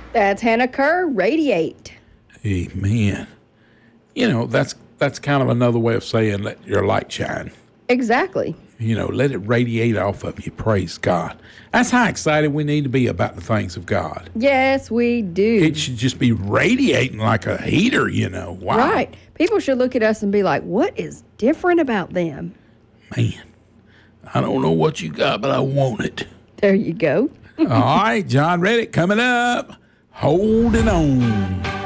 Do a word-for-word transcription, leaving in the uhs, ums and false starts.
That's Hannah Kerr, Radiate. Amen. You know, that's that's kind of another way of saying let your light shine. Exactly. You know, let it radiate off of you. Praise God. That's how excited we need to be about the things of God. Yes, we do. It should just be radiating like a heater, you know. Wow. Right. People should look at us and be like, what is different about them? Man, I don't know what you got, but I want it. There you go. All right, John Reddick coming up. Holding on.